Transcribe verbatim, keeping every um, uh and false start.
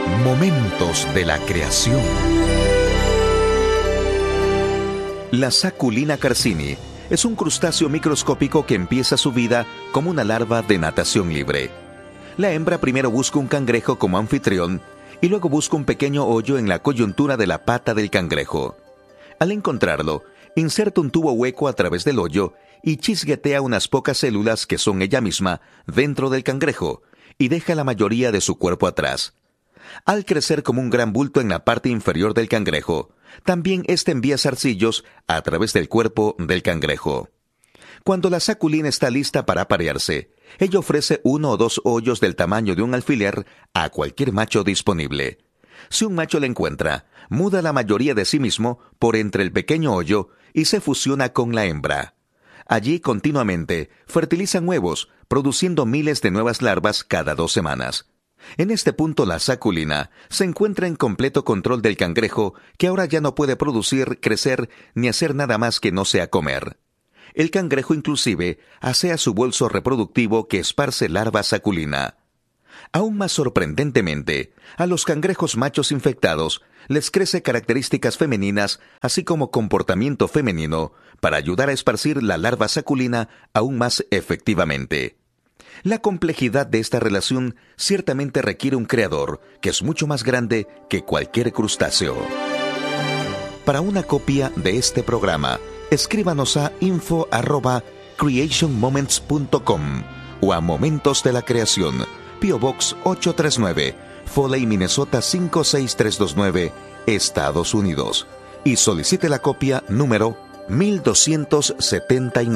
Momentos de la creación. La Saculina carcini es un crustáceo microscópico que empieza su vida como una larva de natación libre. La hembra primero busca un cangrejo como anfitrión y luego busca un pequeño hoyo en la coyuntura de la pata del cangrejo. Al encontrarlo, inserta un tubo hueco a través del hoyo y chisguetea unas pocas células que son ella misma dentro del cangrejo y deja la mayoría de su cuerpo atrás. Al crecer como un gran bulto en la parte inferior del cangrejo, también éste envía zarcillos a través del cuerpo del cangrejo. Cuando la saculina está lista para aparearse, ella ofrece uno o dos hoyos del tamaño de un alfiler a cualquier macho disponible. Si un macho la encuentra, muda la mayoría de sí mismo por entre el pequeño hoyo y se fusiona con la hembra. Allí continuamente fertilizan huevos, produciendo miles de nuevas larvas cada dos semanas. En este punto la saculina se encuentra en completo control del cangrejo, que ahora ya no puede producir, crecer ni hacer nada más que no sea comer. El cangrejo inclusive asea su bolso reproductivo que esparce larva saculina. Aún más sorprendentemente, a los cangrejos machos infectados les crece características femeninas así como comportamiento femenino para ayudar a esparcir la larva saculina aún más efectivamente. La complejidad de esta relación ciertamente requiere un creador que es mucho más grande que cualquier crustáceo. Para una copia de este programa, escríbanos a info arroba creation moments punto com o a Momentos de la Creación, P O Box ocho tres nueve, Foley, Minnesota cinco seis tres dos nueve, Estados Unidos, y solicite la copia número mil doscientos setenta y nueve.